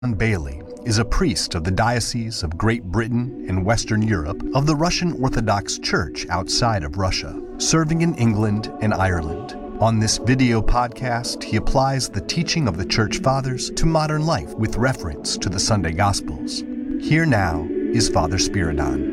Bailey is a priest of the Diocese of Great Britain and Western Europe of the Russian Orthodox Church outside of Russia, serving in England and Ireland. On this video podcast, he applies the teaching of the Church Fathers to modern life with reference to the Sunday Gospels. Here now is Father Spiridon.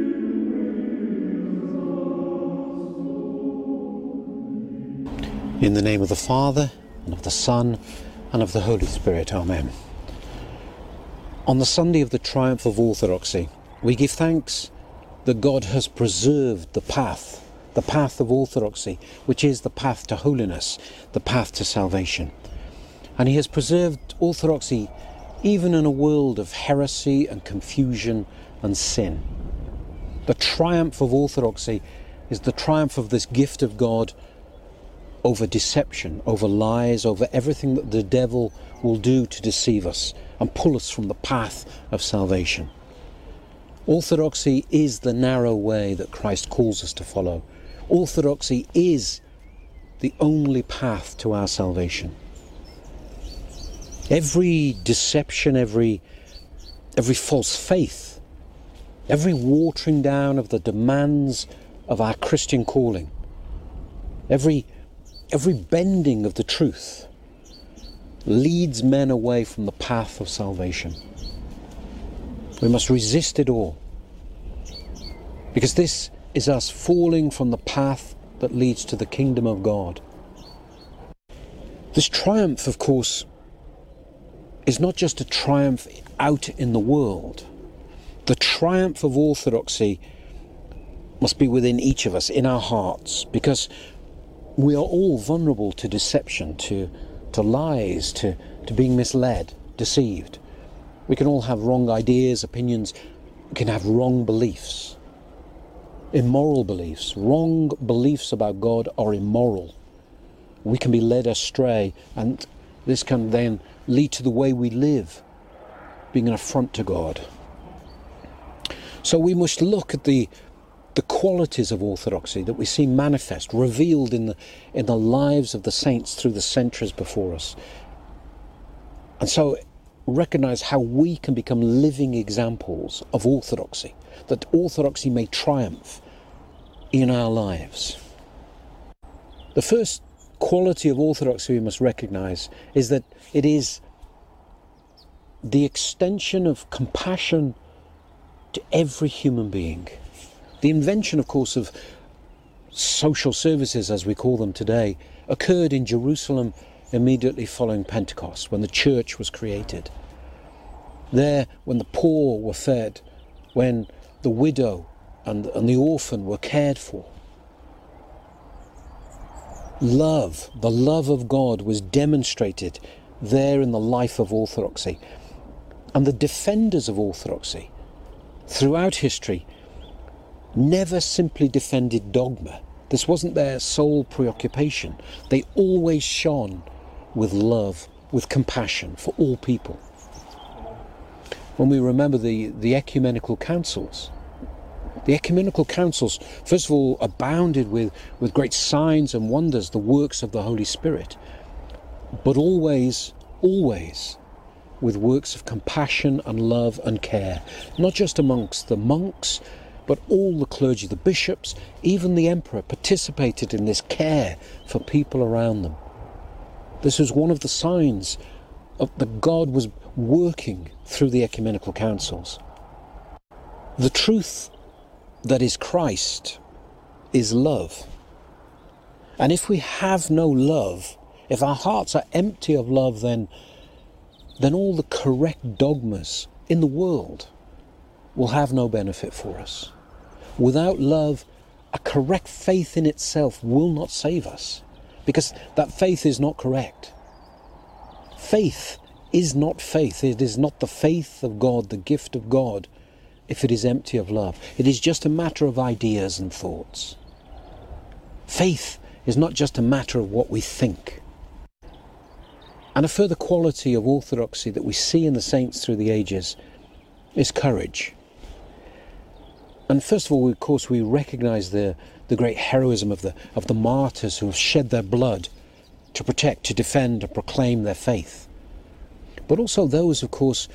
In the name of the Father, and of the Son, and of the Holy Spirit. Amen. On the Sunday of the triumph of Orthodoxy, we give thanks that God has preserved the path of Orthodoxy, which is the path to holiness, the path to salvation. And He has preserved Orthodoxy even in a world of heresy and confusion and sin. The triumph of Orthodoxy is the triumph of this gift of God over deception, over lies, over everything that the devil will do to deceive us and pull us from the path of salvation. Orthodoxy is the narrow way that Christ calls us to follow. Orthodoxy is the only path to our salvation. Every deception, every false faith, every watering down of the demands of our Christian calling, every bending of the truth leads men away from the path of salvation. We must resist it all, because this is us falling from the path that leads to the kingdom of God. This triumph, of course, is not just a triumph out in the world. The triumph of Orthodoxy must be within each of us, in our hearts, because we are all vulnerable to deception, to lies, to being misled, deceived. We can all have wrong ideas, opinions. We can have wrong beliefs, immoral beliefs. Wrong beliefs about God are immoral. We can be led astray, and this can then lead to the way we live being an affront to God. So we must look at the qualities of Orthodoxy that we see manifest, revealed in the lives of the saints through the centuries before us. And so recognize how we can become living examples of Orthodoxy, that Orthodoxy may triumph in our lives. The first quality of Orthodoxy we must recognize is that it is the extension of compassion to every human being. The invention, of course, of social services, as we call them today, occurred in Jerusalem immediately following Pentecost, when the church was created. There, when the poor were fed, when the widow and the orphan were cared for. Love, the love of God, was demonstrated there in the life of Orthodoxy. And the defenders of Orthodoxy, throughout history, never simply defended dogma. This wasn't their sole preoccupation. They always shone with love, with compassion for all people. When we remember the ecumenical councils, first of all, abounded with great signs and wonders, the works of the Holy Spirit, but always with works of compassion and love and care, not just amongst the monks, but all the clergy, the bishops, even the emperor participated in this care for people around them. This was one of the signs that God was working through the ecumenical councils. The truth that is Christ is love. And if we have no love, if our hearts are empty of love, then all the correct dogmas in the world will have no benefit for us. Without love, a correct faith in itself will not save us, because that faith is not correct. Faith is not faith. It is not the faith of God, the gift of God, if it is empty of love. It is just a matter of ideas and thoughts. Faith is not just a matter of what we think. And a further quality of Orthodoxy that we see in the saints through the ages is courage. And first of all, of course, we recognise the great heroism of the martyrs who have shed their blood to protect, to defend and proclaim their faith. but also those, of course,